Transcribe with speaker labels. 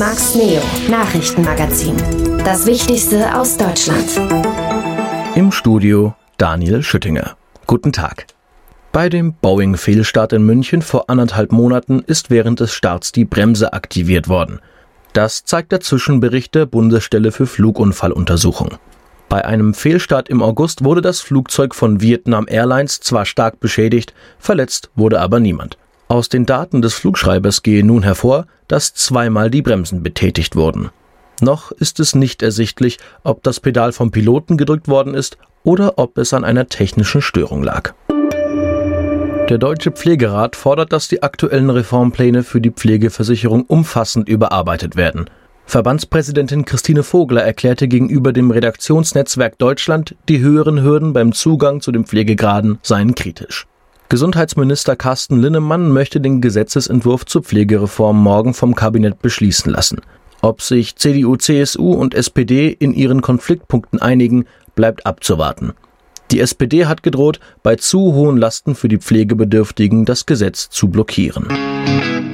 Speaker 1: Max Neo, Nachrichtenmagazin. Das Wichtigste aus Deutschland.
Speaker 2: Im Studio Daniel Schüttinger. Guten Tag. Bei dem Boeing-Fehlstart in München vor 1,5 Monaten ist während des Starts die Bremse aktiviert worden. Das zeigt der Zwischenbericht der Bundesstelle für Flugunfalluntersuchung. Bei einem Fehlstart im August wurde das Flugzeug von Vietnam Airlines zwar stark beschädigt, verletzt wurde aber niemand. Aus den Daten des Flugschreibers gehe nun hervor, dass zweimal die Bremsen betätigt wurden. Noch ist es nicht ersichtlich, ob das Pedal vom Piloten gedrückt worden ist oder ob es an einer technischen Störung lag. Der Deutsche Pflegerat fordert, dass die aktuellen Reformpläne für die Pflegeversicherung umfassend überarbeitet werden. Verbandspräsidentin Christine Vogler erklärte gegenüber dem Redaktionsnetzwerk Deutschland, die höheren Hürden beim Zugang zu den Pflegegraden seien kritisch. Gesundheitsminister Carsten Linnemann möchte den Gesetzesentwurf zur Pflegereform morgen vom Kabinett beschließen lassen. Ob sich CDU, CSU und SPD in ihren Konfliktpunkten einigen, bleibt abzuwarten. Die SPD hat gedroht, bei zu hohen Lasten für die Pflegebedürftigen das Gesetz zu blockieren.